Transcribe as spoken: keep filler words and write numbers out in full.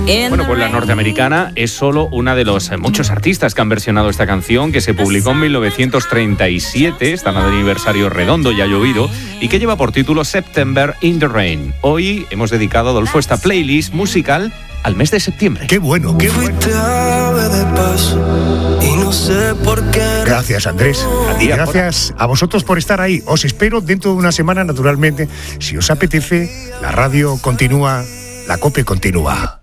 Bueno, pues la norteamericana es solo una de los muchos artistas que han versionado esta canción, que se publicó en mil novecientos treinta y siete, está en el aniversario redondo, ya ha llovido, y que lleva por título September in the Rain. Hoy hemos dedicado, Adolfo, esta playlist musical al mes de septiembre. ¡Qué bueno, qué bueno! Gracias, Andrés. A ti, Gracias a vosotros por estar ahí. Os espero dentro de una semana, naturalmente. Si os apetece, la radio continúa, la COPE continúa.